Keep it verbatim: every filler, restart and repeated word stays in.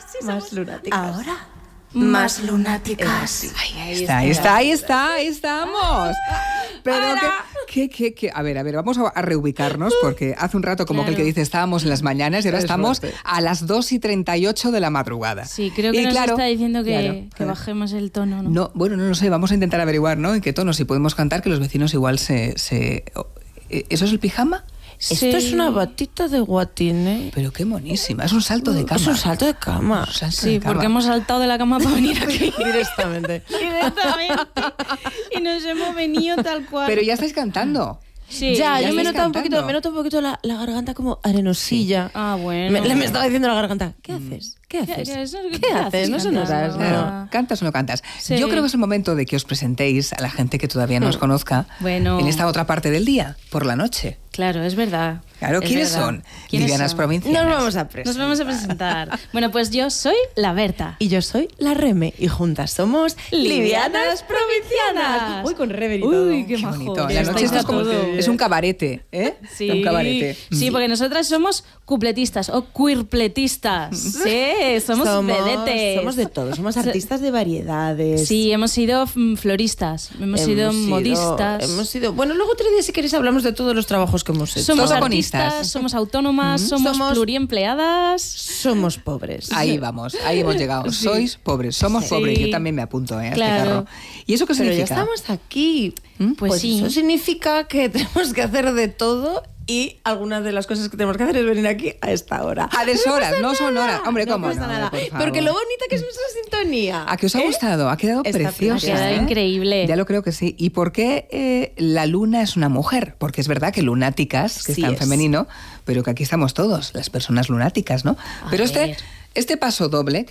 Sí, más lunáticas. Ahora, más lunáticas. Eh, Ahí, ahí está, ahí está, ahí está, ahí estamos. Pero que, que, que, que, a ver, a ver, vamos a, a reubicarnos porque hace un rato como Claro. que el que dice estábamos en las mañanas y ahora Qué estamos suerte. a las dos y treinta y ocho de la madrugada. Sí, creo que Y nos claro, está diciendo que, claro, que claro. bajemos el tono, ¿no? No, bueno, no lo sé, vamos a intentar averiguar, ¿no? En qué tono, si podemos cantar, que los vecinos igual se... se ¿Eso es el pijama? Sí. Esto es una batita de guatine. Pero qué monísima, es un salto de cama. Es un salto de cama. Un salto Sí, de cama. porque hemos saltado de la cama para venir aquí. Directamente. Directamente. Y nos hemos venido tal cual. Pero ya estáis cantando. Sí, ya, ya yo me estáis notaba un cantando. poquito, me noto un poquito la, la garganta como arenosilla. Ah, bueno. Me, le- me estaba diciendo la garganta, ¿qué haces? ¿Qué haces? ¿Qué- eso- ¿Qué, qué haces? haces No se cantando? notas. Claro, No. ¿cantas o no cantas? Sí. Yo creo que es el momento de que os presentéis a la gente que todavía no os conozca Bueno. en esta otra parte del día, por la noche. Claro, es verdad. Claro, Es ¿quiénes verdad. son? ¿Quiénes Livianas son? provincianas. Nos vamos a Nos presentar. vamos a presentar. Bueno, pues yo soy la Berta. Y yo soy la Reme y juntas somos Livianas Provincianas. Uy, con rever y todo. Uy, qué Qué majo. bonito. Ya La estáis noche esto a es como todo. es un cabarete, ¿eh? Sí, Un cabarete. sí, porque nosotras somos cupletistas o queerpletistas. Sí, somos, vedetes. Somos de todo, somos artistas de variedades. Sí, hemos sido mm, floristas, hemos, sido modistas. Hemos sido. Bueno, luego otro día, si queréis, hablamos de todos los trabajos que hemos hecho. Somos Protagonistas. artistas, somos autónomas, somos, Somos- pluriempleadas. Somos pobres. Ahí vamos, ahí hemos llegado. Sí. Sois pobres, somos Sí. pobres. Yo también me apunto, ¿eh? A Claro. este carro. ¿Y eso qué Pero ya significa? estamos aquí. ¿Mm? Pues sí. Eso significa que tenemos que hacer de todo y algunas de las cosas que tenemos que hacer es venir aquí a esta hora. A deshoras, no son horas. Hombre, no ¿cómo pasa no? nada. Por favor. Porque lo bonita que es nuestra sintonía. ¿A que os ha ¿Eh? gustado? Ha quedado Está preciosa. Ha quedado ¿eh? increíble. Ya lo creo que sí. ¿Y por qué eh, la luna es una mujer? Porque es verdad que lunáticas, que Sí está en es. femenino, pero que aquí estamos todos, las personas lunáticas, ¿no? A Pero este, ver. este paso doble...